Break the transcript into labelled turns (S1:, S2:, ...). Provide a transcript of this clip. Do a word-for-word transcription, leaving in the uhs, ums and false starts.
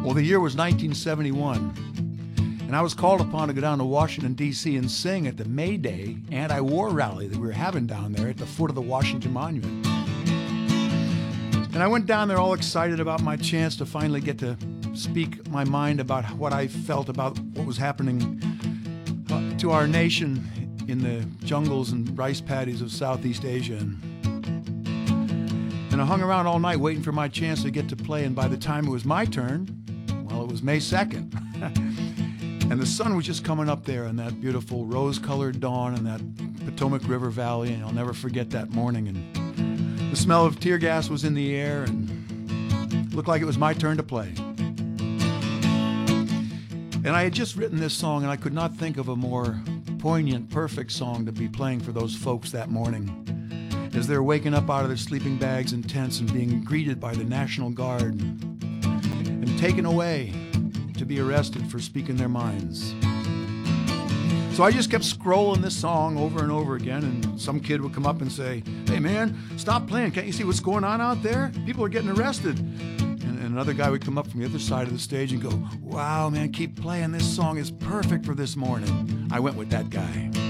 S1: Well, the year was nineteen seventy-one, and I was called upon to go down to Washington, D C and sing at the May Day anti-war rally that we were having down there at the foot of the Washington Monument. And I went down there all excited about my chance to finally get to speak my mind about what I felt about what was happening uh, to our nation in the jungles and rice paddies of Southeast Asia. And, and I hung around all night waiting for my chance to get to play, and by the time it was my turn, well, it was May second. And the sun was just coming up there in that beautiful rose-colored dawn in that Potomac River Valley, and I'll never forget that morning. And the smell of tear gas was in the air, and it looked like it was my turn to play. And I had just written this song, and I could not think of a more poignant, perfect song to be playing for those folks that morning as they're waking up out of their sleeping bags and tents and being greeted by the National Guard and taken away to be arrested for speaking their minds. So I just kept scrolling this song over and over again, and some kid would come up and say, "Hey man, stop playing. Can't you see what's going on out there? People are getting arrested." And, and another guy would come up from the other side of the stage and go, "Wow man, keep playing. This song is perfect for this morning." I went with that guy.